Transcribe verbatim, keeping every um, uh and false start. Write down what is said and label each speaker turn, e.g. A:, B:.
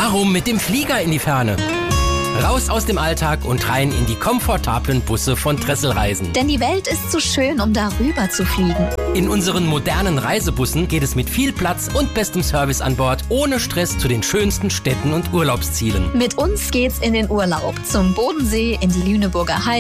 A: Darum mit dem Flieger in die Ferne. Raus aus dem Alltag und rein in die komfortablen Busse von Dresselreisen.
B: Denn die Welt ist zu schön, um darüber zu fliegen.
A: In unseren modernen Reisebussen geht es mit viel Platz und bestem Service an Bord, ohne Stress zu den schönsten Städten und Urlaubszielen.
B: Mit uns geht's in den Urlaub, zum Bodensee, in die Lüneburger Heide.